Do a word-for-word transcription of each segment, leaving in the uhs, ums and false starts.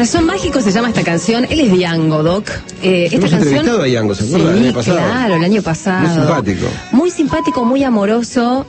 Corazón Mágico se llama esta canción. Él es Diango, Doc. Eh, esta Hemos canción. entrevistado a Diango, ¿se acuerda? Sí, el año pasado. Claro, el año pasado. Muy simpático. Muy simpático, muy amoroso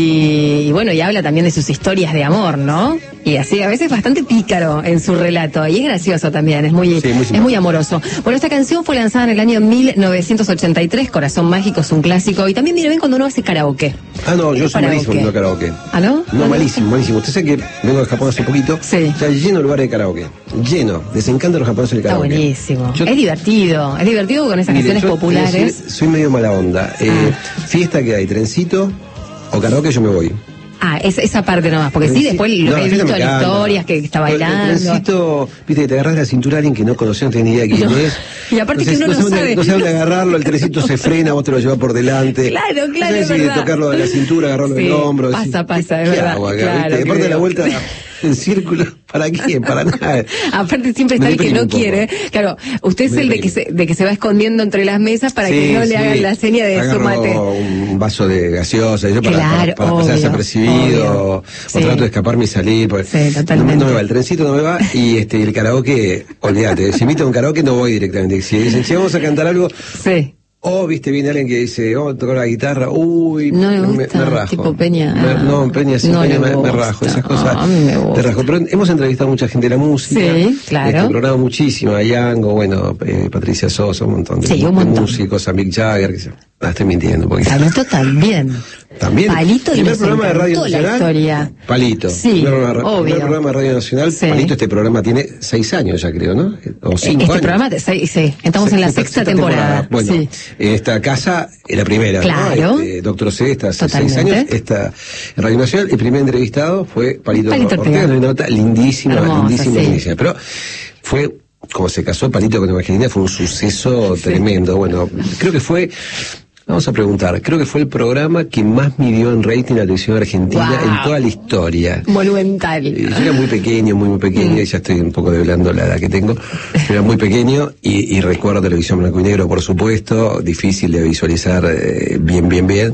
y, y bueno, y habla también de sus historias de amor, ¿no? Y así a veces bastante pícaro en su relato. Y es gracioso también, es muy, Sí, muy es muy amoroso. Bueno, esta canción fue lanzada en el año mil novecientos ochenta y tres. Corazón Mágico es un clásico. Y también mira bien cuando uno hace karaoke. Ah, no, yo soy malísimo en karaoke. ¿Ah, no? No, malísimo, malísimo. Usted sabe que vengo de Japón hace poquito. Sí. Está lleno de lugares de karaoke. Lleno. Les encanta a los japoneses el karaoke. Está buenísimo. Yo, es divertido. Es divertido con esas mire, canciones yo, populares. Soy, soy medio mala onda. Eh, Ah. Fiesta que hay, trencito o karaoke, yo me voy. Ah, es, esa parte nomás, porque sí, después lo no, que he visto en historias, que está bailando. El trencito, viste, que te agarras de la cintura a alguien que no conoce, no tiene ni idea quién No. es. Y aparte no que uno no no sabe. sabe. No sabe dónde agarrarlo, el trencito se frena, vos te lo llevas por delante. Claro, claro, No sabes es si verdad. tocarlo de la cintura, agarrarlo Sí, del hombro. pasa, decir, pasa, ¿qué, es qué verdad, hago acá, claro, viste? Aparte creo. de la vuelta en círculo, ¿para qué? Para nada. Aparte siempre está Me el que deprime no un poco. quiere. Claro, usted es Me el de que, deprime. se, de que se va escondiendo entre las mesas para Sí, que no sí. le hagan la seña de Agarro súmate. un vaso de gaseosa, yo para, Claro, para, para pasar obvio, desapercibido, obvio. o Sí. trato de escaparme y salir, porque Sí, no, me- totalmente. no me va, el trencito no me va, y este el karaoke, olvídate, si invito a un karaoke no voy directamente, si dicen, che, vamos a cantar algo, Sí. o viste, viene alguien que dice, oh, tocar la guitarra, uy, No me me, gusta, me rajo. tipo Peña. Me- no, Peña, sí, No Peña le me, me gusta. rajo, esas No, cosas, a mí me gusta. te rajo. Pero hemos entrevistado a mucha gente de la música, Sí, claro. este programa muchísimo, a Yango, bueno, eh, Patricia Sosa, un montón de, Sí, un de montón. músicos, a Mick Jagger, que se, ah, estoy mintiendo, porque Palito también. también. Palito y Primer nos programa de Radio encantó la Nacional. historia. Palito. Sí, primer programa, obvio. primer programa de Radio Nacional. Sí. Palito, este programa tiene seis años ya, creo, ¿no? O cinco Este años. programa, sí, sí, estamos en la sexta, temporada. Bueno, Sí. esta casa es la primera, Claro. ¿no? Este, Doctor C está hace seis Totalmente. años. Esta en Radio Nacional, el primer entrevistado fue Palito, Palito Ortega, Ortega. una nota lindísima, Hermosa, lindísima, sí. lindísima. Pero fue, como se casó Palito con Evangelina, fue un suceso Sí. tremendo. Bueno, creo que fue. Vamos a preguntar, creo que fue el programa que más midió en rating la televisión argentina Wow. en toda la historia. Monumental. Eh, Yo era muy pequeño, muy, muy pequeño, y ya estoy un poco develando la edad que tengo. Yo era muy pequeño y, y recuerdo televisión blanco y negro, por supuesto, difícil de visualizar eh, bien, bien, bien.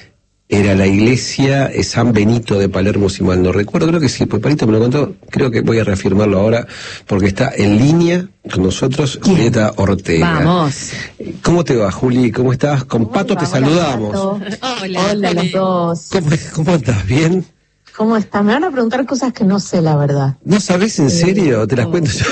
Era la iglesia eh, San Benito de Palermo, si mal no recuerdo, creo que sí, pues Palito me lo contó, creo que voy a reafirmarlo ahora, porque está en línea con nosotros Julieta Ortega. Vamos. ¿Cómo te va, Juli? ¿Cómo estás? Con Pato te Hola, saludamos. Pato. Hola, Hola, los dos. ¿Cómo, ¿Cómo estás? ¿Bien? ¿Cómo están? Me van a preguntar cosas que no sé, la verdad. ¿No sabes en serio? Te las cuento yo.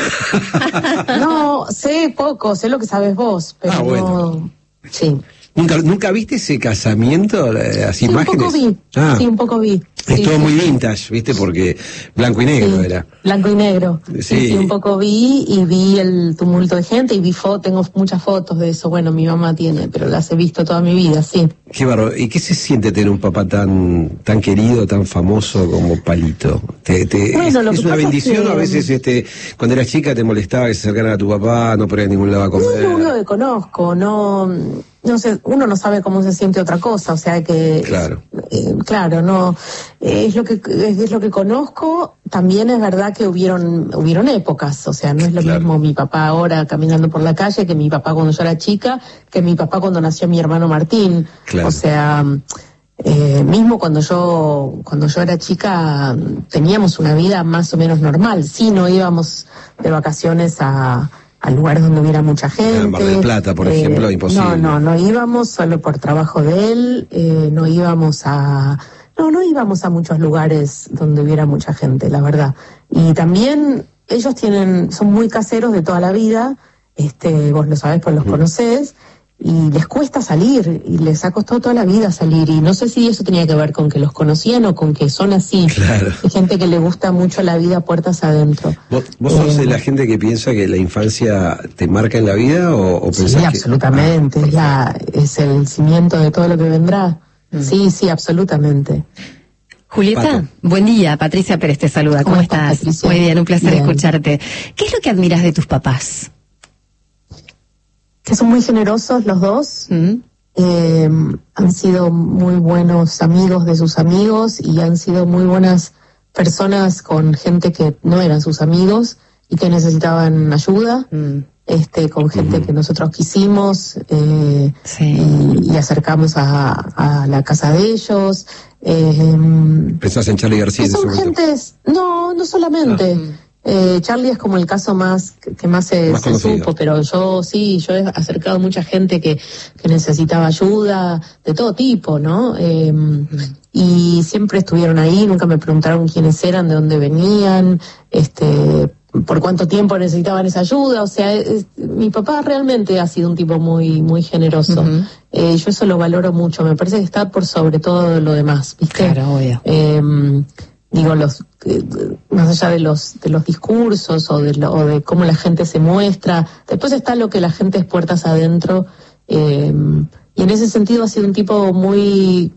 No, sé poco, sé lo que sabes vos, pero Ah, bueno. no... Sí. ¿Nunca, ¿Nunca viste ese casamiento? Las Sí, un imágenes. poco vi. Ah, Sí, un poco vi. es Sí, todo sí, muy sí. vintage, ¿viste? Porque blanco y negro Sí, era. blanco y negro. Sí. Sí, sí, un poco vi y vi el tumulto de gente y vi fotos, tengo muchas fotos de eso. Bueno, mi mamá tiene, pero las he visto toda mi vida, sí. Qué barro. ¿Y qué se siente tener un papá tan tan querido, tan famoso como Palito? ¿Te, te, Bueno, es, lo es que una pasa es bendición? que- A veces, este, cuando eras chica te molestaba que se acercaran a tu papá, no podías a ningún lado a No comer. es lo único que conozco, no, no sé, uno no sabe cómo se siente otra cosa, o sea que, Claro. eh, claro, no, eh, es lo que es, es lo que conozco. También es verdad que hubieron hubieron épocas, o sea, no es lo Claro. mismo mi papá ahora caminando por la calle que mi papá cuando yo era chica, que mi papá cuando nació mi hermano Martín, Claro. o sea. Eh, mismo cuando yo cuando yo era chica teníamos una vida más o menos normal, sí, no íbamos de vacaciones a, a lugares donde hubiera mucha gente. En Mar del Plata, por ejemplo, imposible. No, no, no íbamos solo por trabajo de él, eh, no íbamos a no, no íbamos a muchos lugares donde hubiera mucha gente, la verdad. Y también ellos tienen son muy caseros de toda la vida, este, vos lo sabés, pues los conocés. Y les cuesta salir, y les ha costado toda la vida salir, y no sé si eso tenía que ver con que los conocían o con que son así. Claro. Hay gente que le gusta mucho la vida puertas adentro. ¿Vos, vos sos Eh, de la gente que piensa que la infancia te marca en la vida o, o pensás Sí, que... absolutamente, Ah, es, la, es el cimiento de todo lo que vendrá. Mm. Sí, sí, absolutamente. Julieta, Pato. buen día. Patricia Pérez te saluda. ¿Cómo, ¿Cómo estás, estás? Patricia? Muy bien, un placer Bien. escucharte. ¿Qué es lo que admiras de tus papás? Que son muy generosos los dos. ¿Mm? Eh, han sido muy buenos amigos de sus amigos y han sido muy buenas personas con gente que no eran sus amigos y que necesitaban ayuda, Mm. este, con gente que nosotros quisimos eh, Sí. y, y acercamos a, a la casa de ellos. Eh, Pensás en Charly García que en ese son momento. gentes, no, no solamente. Eh, Charlie es como el caso más que, que más se, más se supo, pero yo sí, yo he acercado a mucha gente que, que necesitaba ayuda de todo tipo, ¿no? Eh, y siempre estuvieron ahí, nunca me preguntaron quiénes eran, de dónde venían, este, por cuánto tiempo necesitaban esa ayuda. O sea, es, mi papá realmente ha sido un tipo muy, muy generoso. Uh-huh. Eh, yo eso lo valoro mucho, me parece que está por sobre todo lo demás, ¿viste? Claro, obvio. Eh, digo, los eh, más allá de los de los discursos o de, lo, o de cómo la gente se muestra, después está lo que la gente es puertas adentro, eh, y en ese sentido ha sido un tipo muy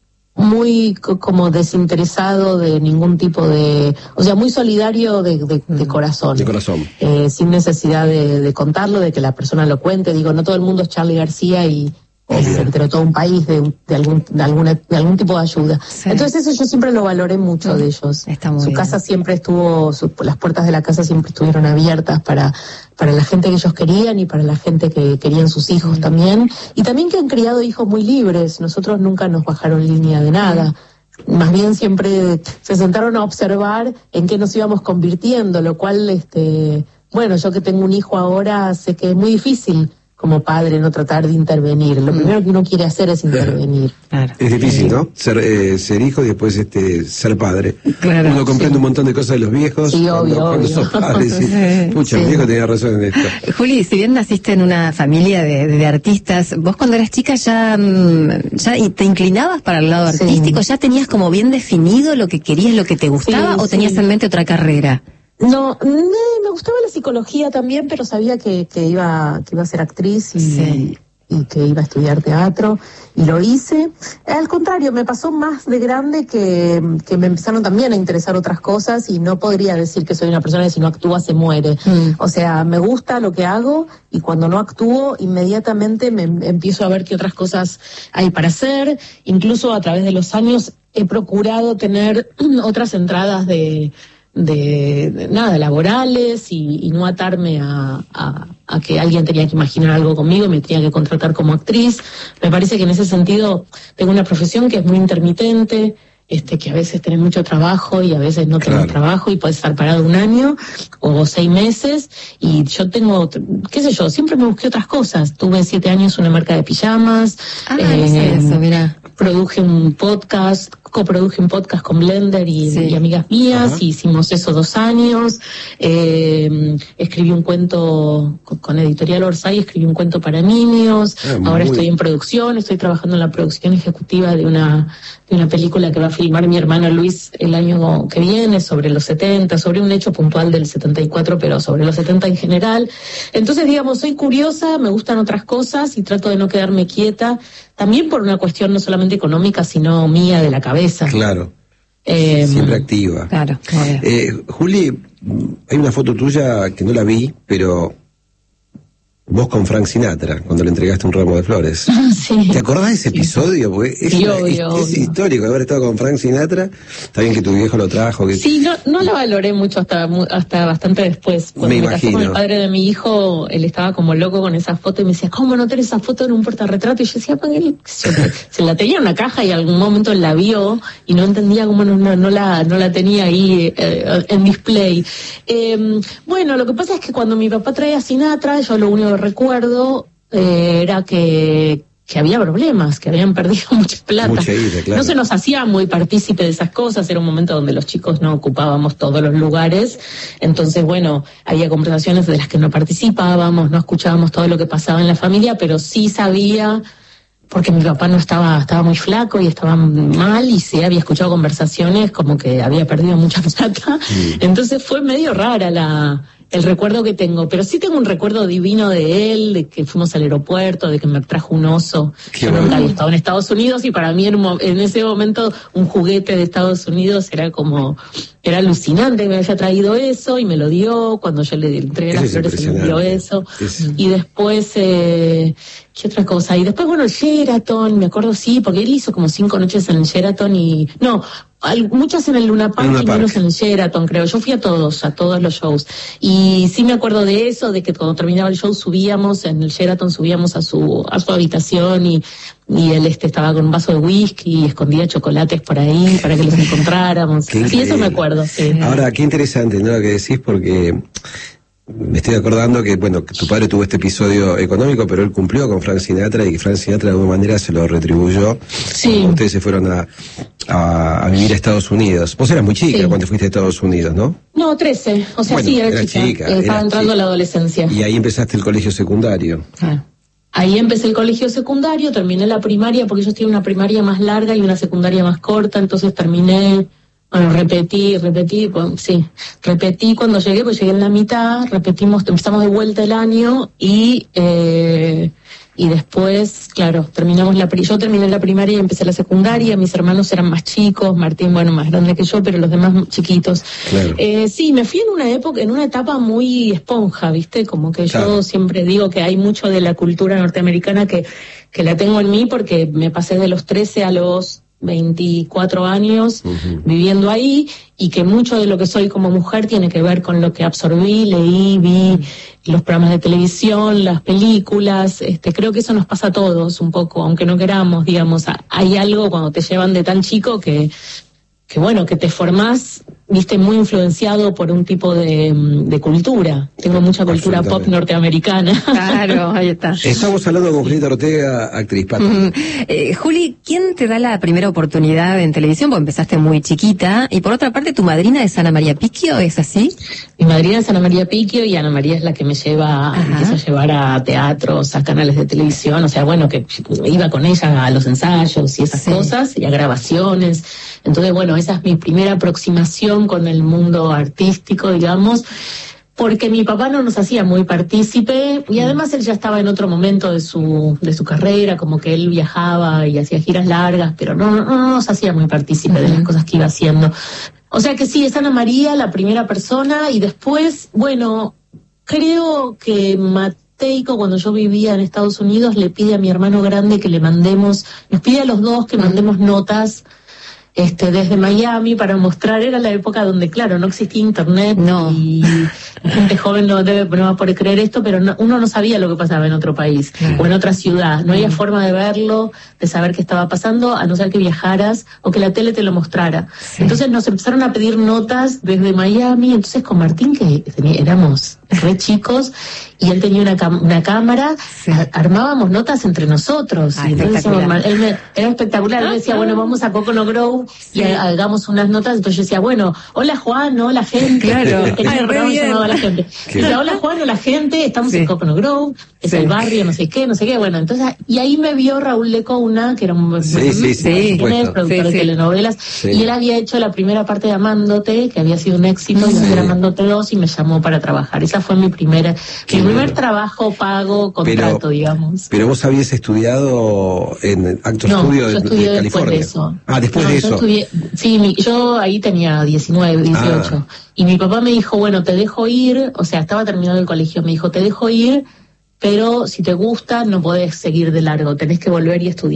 muy co- como desinteresado de ningún tipo de, o sea, muy solidario de, de, de corazón, de corazón, eh, sin necesidad de, de contarlo, de que la persona lo cuente. Digo, no todo el mundo es Charly García y Eh, se enteró todo un país de, de algún de alguna de algún tipo de ayuda. Sí. Entonces eso yo siempre lo valoré mucho de ellos. Está muy su bien. casa siempre estuvo, su, las puertas de la casa siempre estuvieron abiertas para para la gente que ellos querían y para la gente que querían sus hijos mm. también, y también que han criado hijos muy libres. Nosotros nunca nos bajaron línea de nada. Más bien siempre se sentaron a observar en qué nos íbamos convirtiendo, lo cual, este, bueno, yo que tengo un hijo ahora sé que es muy difícil como padre no tratar de intervenir. Lo mm. primero que uno quiere hacer es intervenir. Claro. Es difícil, ¿no? Ser eh, ser hijo y después este ser padre. Claro, uno comprende sí. un montón de cosas de los viejos. Sí, cuando, obvio, cuando obvio. sos padre, sí. Pucha, sí. mi viejo tenía razón en esto. Juli, si bien naciste en una familia de, de artistas, vos cuando eras chica ya, ya te inclinabas para el lado artístico, sí. ya tenías como bien definido lo que querías, lo que te gustaba, sí, o tenías sí. en mente otra carrera. No, no, me gustaba la psicología también, pero sabía que, que iba que iba a ser actriz y, sí. y que iba a estudiar teatro, y lo hice. Al contrario, me pasó más de grande que, que me empezaron también a interesar otras cosas, y no podría decir que soy una persona que si no actúa se muere. Mm. O sea, me gusta lo que hago, y cuando no actúo, inmediatamente me empiezo a ver qué otras cosas hay para hacer. Incluso a través de los años he procurado tener otras entradas de... De, de nada, laborales, y, y no atarme a, a, a que alguien tenía que imaginar algo conmigo, me tenía que contratar como actriz. Me parece que en ese sentido tengo una profesión que es muy intermitente, este, que a veces tenés mucho trabajo y a veces no tenés claro. trabajo, y puedes estar parado un año o seis meses, y yo tengo, qué sé yo, siempre me busqué otras cosas. Tuve siete años una marca de pijamas, ah, eh, no sé eso, mira. Produje un podcast, coproduje un podcast con Blender y, sí. y amigas mías, y hicimos eso dos años. Eh, escribí un cuento con, con Editorial Orsay, escribí un cuento para niños. Ah, ahora estoy en producción, estoy trabajando en la producción ejecutiva de una de una película que va a filmar mi hermano Luis el año que viene, sobre los setenta, sobre un hecho puntual del setenta y cuatro, pero sobre los setenta en general. Entonces, digamos, soy curiosa, me gustan otras cosas y trato de no quedarme quieta, también por una cuestión no solamente económica, sino mía, de la cabeza. Claro. Eh, Siempre activa. Claro. claro. Eh, Juli, hay una foto tuya que no la vi, pero vos con Frank Sinatra, cuando le entregaste un ramo de flores. Sí. ¿Te acordás de ese episodio? Porque es, sí, una, obvio, es, es histórico haber estado con Frank Sinatra. Está bien que tu viejo lo trajo. Que... Sí, no, no lo valoré mucho hasta hasta bastante después. Cuando me, me casé con el padre de mi hijo, él estaba como loco con esa foto y me decía, ¿cómo no tener esa foto en un portarretrato? Y yo decía, pues él se la tenía en una caja y en algún momento la vio y no entendía cómo no, no, no la no la tenía ahí eh, en display. Eh, bueno, lo que pasa es que cuando mi papá traía a Sinatra, yo lo único que recuerdo eh, era que que había problemas, que habían perdido mucha plata. Mucha ida, claro. No se nos hacía muy partícipe de esas cosas, era un momento donde los chicos no ocupábamos todos los lugares, entonces bueno, había conversaciones de las que no participábamos, no escuchábamos todo lo que pasaba en la familia, pero sí sabía, porque mi papá no estaba, estaba muy flaco y estaba mal, y sí había escuchado conversaciones como que había perdido mucha plata, mm. entonces fue medio rara la... el recuerdo que tengo, pero sí tengo un recuerdo divino de él, de que fuimos al aeropuerto, de que me trajo un oso. Qué Yo bueno. nunca había estado en Estados Unidos, y para mí en, en ese momento un juguete de Estados Unidos era como, era alucinante que me haya traído eso, y me lo dio. Cuando yo le entregué las flores, me dio eso. Es... Y después, eh, ¿qué otra cosa? Y después, bueno, el Sheraton, me acuerdo, sí, porque él hizo como cinco noches en el Sheraton y, no, Al, muchas en el Luna Park Luna y Park. menos en el Sheraton, creo. Yo fui a todos, a todos los shows. Y sí me acuerdo de eso, de que cuando terminaba el show subíamos, en el Sheraton subíamos a su, a su habitación, y y él este estaba con un vaso de whisky y escondía chocolates por ahí para que los encontráramos. Sí, eso me acuerdo. Sí. Ahora, qué interesante, ¿no?, lo que decís, porque me estoy acordando que, bueno, que tu padre tuvo este episodio económico, pero él cumplió con Frank Sinatra y que Frank Sinatra de alguna manera se lo retribuyó. Sí. Ustedes se fueron a, a, a vivir a Estados Unidos. Vos eras muy chica, sí, cuando fuiste a Estados Unidos, ¿no? No, trece. O sea, bueno, sí, era, era chica. chica eh, estaba era entrando chica. a la adolescencia. Y ahí empezaste el colegio secundario. Ah. Ahí empecé el colegio secundario, terminé la primaria, porque ellos tienen una primaria más larga y una secundaria más corta, entonces terminé... Bueno, repetí, repetí, pues, sí, repetí cuando llegué, pues llegué en la mitad, repetimos, empezamos de vuelta el año y eh, y después, claro, terminamos la pri- yo terminé la primaria y empecé la secundaria, mis hermanos eran más chicos, Martín, bueno, más grande que yo, pero los demás chiquitos. Claro. Eh, sí, me fui en una época, en una etapa muy esponja, ¿viste? Como que Claro. yo siempre digo que hay mucho de la cultura norteamericana que, que la tengo en mí porque me pasé de los trece a los veinticuatro años uh-huh. viviendo ahí, y que mucho de lo que soy como mujer tiene que ver con lo que absorbí, leí, vi uh-huh. los programas de televisión, las películas. Este, creo que eso nos pasa a todos un poco, aunque no queramos, digamos, hay algo cuando te llevan de tan chico que, que bueno, que te formás, viste, muy influenciado por un tipo de, de cultura. Tengo mucha cultura pop norteamericana. Claro, ahí está. Estamos hablando con Julieta Ortega, actriz. Pato. Mm, eh, Juli, ¿quién te da la primera oportunidad en televisión? Porque empezaste muy chiquita. Y por otra parte, ¿tu madrina es Ana María Picchio? ¿Es así? Mi madrina es Ana María Picchio, y Ana María es la que me lleva, Ajá. empieza a llevar a teatros, a canales de televisión. O sea, bueno, que iba con ella a los ensayos y esas sí. cosas, y a grabaciones. Entonces, bueno, esa es mi primera aproximación con el mundo artístico, digamos, porque mi papá no nos hacía muy partícipe, y además él ya estaba en otro momento de su de su carrera, como que él viajaba y hacía giras largas, pero no, no, no nos hacía muy partícipe uh-huh. de las cosas que iba haciendo. O sea que sí, es Ana María la primera persona, y después, bueno, creo que Mateico, cuando yo vivía en Estados Unidos, le pide a mi hermano grande que le mandemos, nos pide a los dos que mandemos notas Este, desde Miami para mostrar. Era la época donde, claro, no existía internet, no. y la gente joven no debe no va a poder creer esto, pero no, uno no sabía lo que pasaba en otro país claro. o en otra ciudad. No había forma de verlo, de saber qué estaba pasando, a no ser que viajaras o que la tele te lo mostrara. Sí. Entonces nos empezaron a pedir notas desde Miami. Entonces con Martín, que tenía, éramos re chicos, y él tenía una, cam- una cámara, sí. a- armábamos notas entre nosotros. Ah, y entonces espectacular. él me, era espectacular. Él decía, bueno, vamos a Coconut Grove sí. y a- hagamos unas notas. Entonces yo decía, bueno, hola Juan, hola gente. Claro. Ay, re bien. Llamado a la gente. Decía, hola Juan, hola gente, estamos sí. en Coconut Grove, es sí. el barrio, no sé qué, no sé qué. Bueno, entonces, y ahí me vio Raúl Lecouna, que era un sí, sí, sí, productor sí, de sí. telenovelas, sí. y él había hecho la primera parte de Amándote, que había sido un éxito, sí. y hacer Amándote dos, y me llamó para trabajar. Esa fue mi primera, qué mi primer bueno. trabajo pago, contrato, pero, digamos. Pero vos habías estudiado en Actor no, Studio yo de, estudié de California. Después de eso. Ah, después no, de yo eso. Estudié, sí, mi, yo ahí tenía diecinueve, dieciocho. Ah. Y mi papá me dijo, bueno, te dejo ir, o sea, estaba terminando el colegio, me dijo, te dejo ir, pero si te gusta no podés seguir de largo, tenés que volver y estudiar.